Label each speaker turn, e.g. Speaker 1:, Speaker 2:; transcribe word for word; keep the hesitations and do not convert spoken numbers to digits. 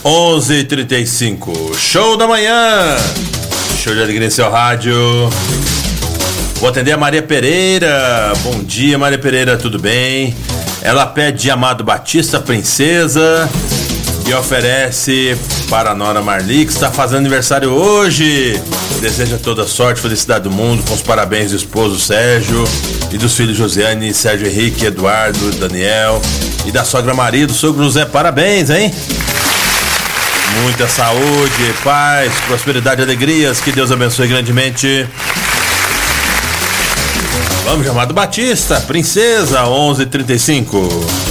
Speaker 1: onze e trinta e cinco, show da manhã, show de alegria em seu rádio. Vou atender a Maria Pereira. Bom dia, Maria Pereira, tudo bem? Ela pede Amado Batista, Princesa, e oferece para a Nora Marli, que está fazendo aniversário hoje. Deseja toda sorte, felicidade do mundo, com os parabéns do esposo Sérgio e dos filhos Josiane, Sérgio Henrique, Eduardo, Daniel, e da sogra Maria, do sogro José. Parabéns, hein? Muita saúde, paz, prosperidade e alegrias. Que Deus abençoe grandemente. Vamos, Amado Batista, Princesa, onze e trinta e cinco.